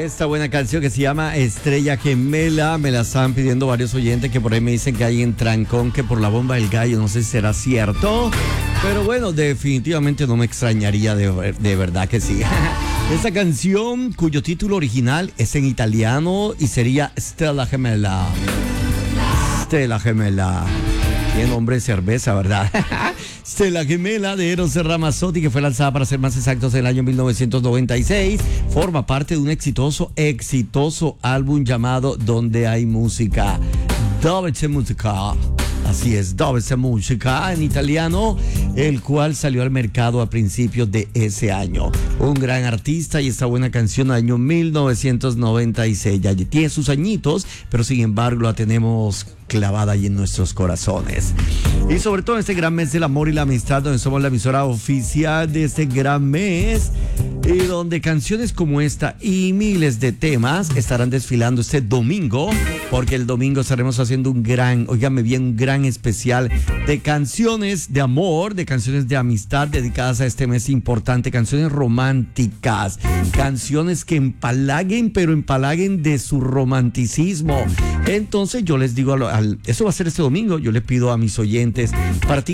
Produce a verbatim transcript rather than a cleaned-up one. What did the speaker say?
Esta buena canción que se llama Estrella Gemela, me la están pidiendo varios oyentes que por ahí me dicen que hay en trancón, que por la bomba del gallo, no sé si será cierto, pero bueno, definitivamente no me extrañaría, de, de verdad que sí. Esta canción cuyo título original es en italiano y sería Stella Gemela. Stella Gemela. Tiene nombre de cerveza, ¿verdad? Stella Gemela de Eros Ramazzotti, que fue lanzada, para ser más exactos, en el año mil novecientos noventa y seis. Forma parte de un exitoso, exitoso álbum llamado Donde hay música. Dove c'è musica. Así es, Dove c'è musica en italiano, el cual salió al mercado a principios de ese año. Un gran artista, y esta buena canción del año mil novecientos noventa y seis. Ya tiene sus añitos, pero sin embargo la tenemos clavada ahí en nuestros corazones. Y sobre todo en este gran mes del amor y la amistad, donde somos la emisora oficial de este gran mes, y donde canciones como esta y miles de temas estarán desfilando este domingo, porque el domingo estaremos haciendo un gran, óigame bien, un gran especial de canciones de amor, de canciones de amistad dedicadas a este mes importante, canciones románticas, canciones que empalaguen, pero empalaguen de su romanticismo. Entonces yo les digo, al, al, eso va a ser este domingo, yo les pido a mis oyentes, para ti